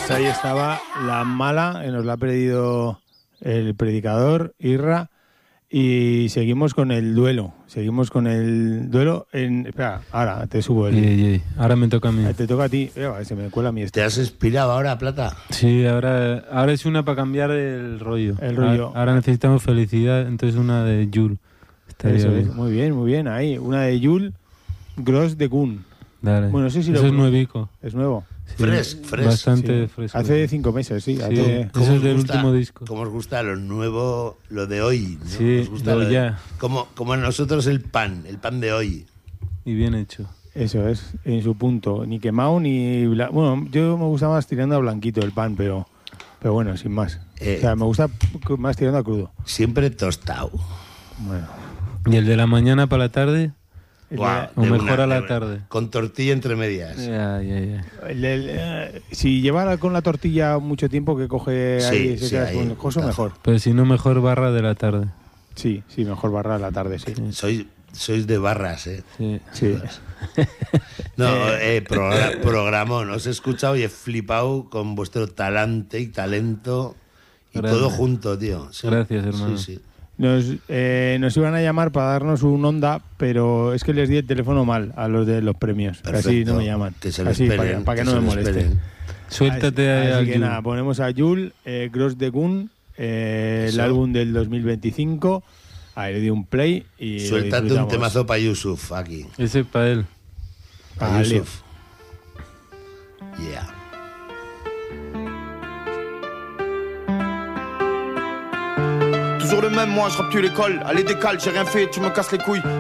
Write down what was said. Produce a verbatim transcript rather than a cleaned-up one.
Pues ahí estaba la mala, que nos la ha pedido el predicador, Irra, y seguimos con el duelo. Seguimos con el duelo en... Espera, ahora te subo el... Ey, ey, ahora me toca a mí. Te toca a ti. Mira, se me cuela a mí este. ¿Te has inspirado ahora, Plata? Sí, ahora, ahora es una para cambiar el rollo. El rollo. Ahora, ahora necesitamos felicidad, entonces una de Jul. Estaría Eso bien. es, muy bien, muy bien. Ahí, una de Jul, Gross de Kun. Dale. Bueno, no sé si Eso lo- es nuevico. Es nuevo. Sí, Fres, fres. Bastante Sí. fresco. Hace cinco meses, sí. Sí, hace- eso es os del gusta- último disco. ¿Cómo os gusta lo nuevo, lo de hoy? ¿no? Sí, Os gusta lo de- ya. Como, como a nosotros el pan, el pan de hoy. Y bien hecho. Eso es, en su punto. Ni quemado ni... bla- Bueno, yo me gusta más tirando a blanquito el pan, pero... Pero bueno, sin más. Eh. O sea, me gusta cru- más tirando a crudo. Siempre tostado. Bueno. ¿Y el de la mañana para la tarde? El Buah, O de mejor una- a la de una- tarde. Con tortilla entre medias. Ya, ya, ya. El- el- eh, si llevara con la tortilla mucho tiempo que coge Sí, ahí, se sí, queda ahí, con el coso, putazo. mejor. Pero si no, mejor barra de la tarde. Sí, sí, mejor barra a la tarde, sí. Sois, sois de barras, ¿eh? Sí. Sí. No, eh, progra- programón. Os he escuchado y he flipado con vuestro talante y talento y Gracias. todo junto, tío. Sí. Gracias, hermano. Sí, sí. Nos, eh, nos iban a llamar para darnos un Onda, pero es que les di el teléfono mal a los de los premios. que Así Perfecto. no me llaman. Que se lo Así, para que, esperen, para que que no se me lo molesten. esperen. Suéltate así, a así que Jul. nada, ponemos a Jul, eh, Gross de Gun, eh, el Eso. álbum del dos mil veinticinco. Ahí le di un play y lo Suéltate un disfrutamos. temazo para Yusuf aquí. Ese para él. Para Vale. Yusuf. Yeah. Toujours le même, moi je rappe plus l'école. Allez décale, j'ai rien fait, tu me casses les couilles.